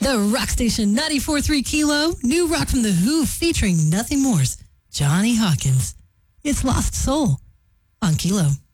The rock station 94.3 Kilo. New rock from The Who featuring nothing more's Johnny Hawkins. It's Lost Soul on Kilo.